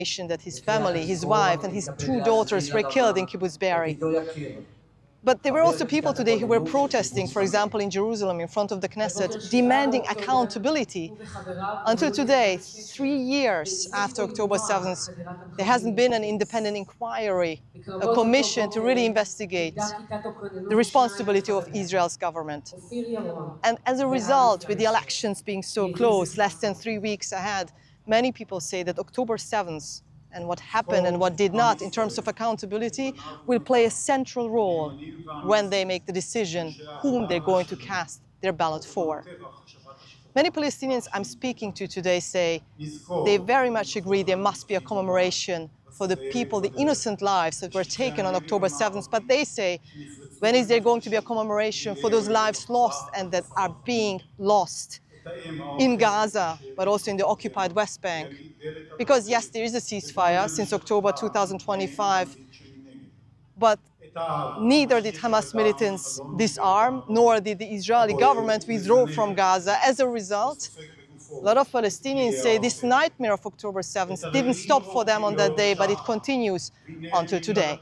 that his family, his wife, and his two daughters were killed in Kibbutz Be'eri. But there were also people today who were protesting, for example, in Jerusalem, in front of the Knesset, demanding accountability. Until today, 3 years after October 7th, there hasn't been an independent inquiry, a commission to really investigate the responsibility of Israel's government. And as a result, with the elections being so close, less than 3 weeks ahead, many people say that October 7th and what happened and what did not in terms of accountability will play a central role when they make the decision whom they're going to cast their ballot for. Many Palestinians I'm speaking to today say they very much agree there must be a commemoration for the people, the innocent lives that were taken on October 7th, but they say, when is there going to be a commemoration for those lives lost and that are being lost in Gaza, but also in the occupied West Bank? Because yes, there is a ceasefire since October 2025, but neither did Hamas militants disarm, nor did the Israeli government withdraw from Gaza. As a result, a lot of Palestinians say this nightmare of October 7th didn't stop for them on that day, but it continues until today.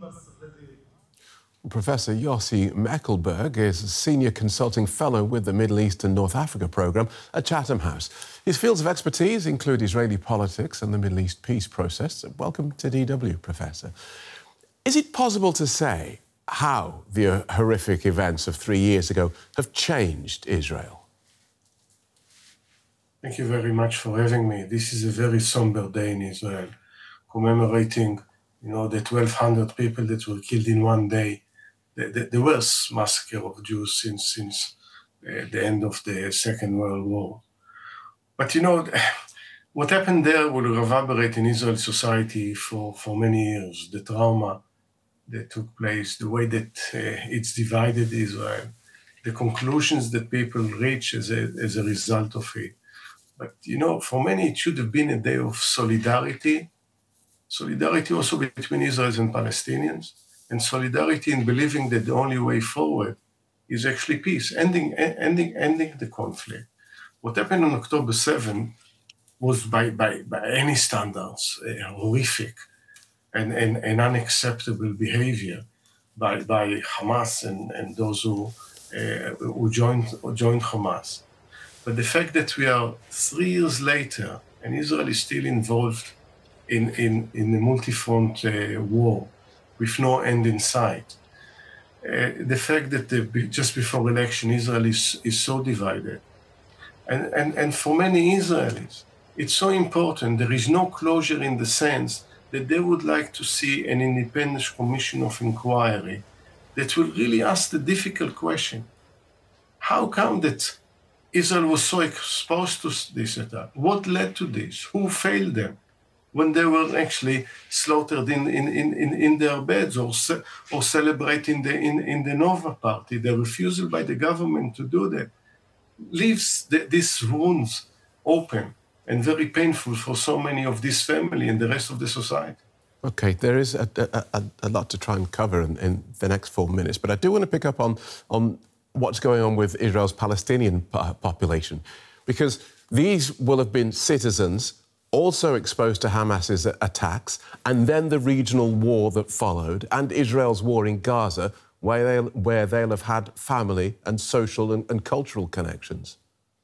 Professor Yossi Mekelberg is a senior consulting fellow with the Middle East and North Africa programme at Chatham House. His fields of expertise include Israeli politics and the Middle East peace process. Welcome to DW, Professor. Is it possible to say how the horrific events of 3 years ago have changed Israel? Thank you very much for having me. This is a very somber day in Israel, commemorating, the 1,200 people that were killed in one day, the worst massacre of Jews since the end of the Second World War. But what happened there will reverberate in Israeli society for many years. The trauma that took place, the way that it's divided Israel, the conclusions that people reach as a result of it. But, for many, it should have been a day of solidarity also between Israelis and Palestinians, and solidarity in believing that the only way forward is actually peace, ending the conflict. What happened on October 7th was, by any standards, horrific and unacceptable behavior by Hamas and those who joined Hamas. But the fact that we are 3 years later and Israel is still involved in a multi-front war with no end in sight, the fact that just before election Israel is so divided, and for many Israelis, it's so important. There is no closure in the sense that they would like to see an independent commission of inquiry that will really ask the difficult question: how come that Israel was so exposed to this attack? What led to this? Who failed them when they were actually slaughtered in their beds or celebrating in the Nova Party? The refusal by the government to do that leaves these wounds open and very painful for so many of this family and the rest of the society. OK, there is a lot to try and cover in the next 4 minutes, but I do want to pick up on what's going on with Israel's Palestinian population, because these will have been citizens also exposed to Hamas's attacks, and then the regional war that followed, and Israel's war in Gaza, where they'll have had family and social and cultural connections.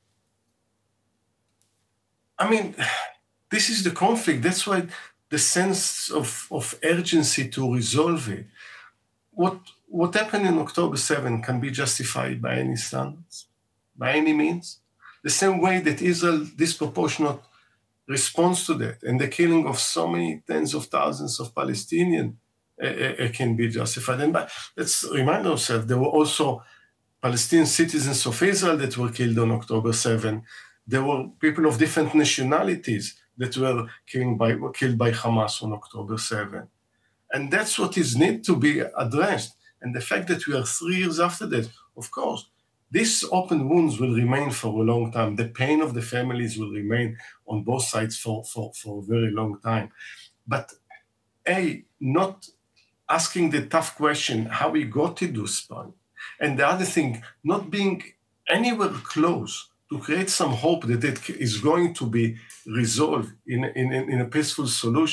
I mean, this is the conflict. That's why the sense of urgency to resolve it. What happened in October 7 can be justified by any standards, by any means. The same way that Israel disproportionate response to that and the killing of so many tens of thousands of Palestinians can be justified. And let's remind ourselves, there were also Palestinian citizens of Israel that were killed on October 7. There were people of different nationalities that were killed by Hamas on October 7. And that's what is need to be addressed. And the fact that we are 3 years after that, of course, these open wounds will remain for a long time. The pain of the families will remain on both sides for a very long time. But not asking the tough question, how we got to this point. And the other thing, not being anywhere close to create some hope that it is going to be resolved in a peaceful solution.